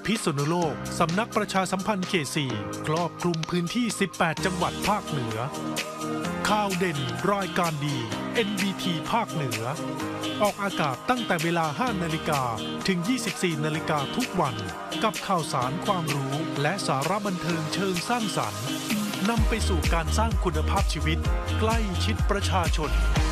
พิษณุโลกสำนักประชาสัมพันธ์เขต 4 ครอบคลุมพื้นที่ 18 จังหวัดภาคเหนือข่าวเด่นรายการดี NBT ภาคเหนือออกอากาศตั้งแต่เวลา 5 นาฬิกาถึง 24 นาฬิกาทุกวันกับข่าวสารความรู้และสาระบันเทิงเชิงสร้างสรรค์นำไปสู่การสร้างคุณภาพชีวิตใกล้ชิดประชาชน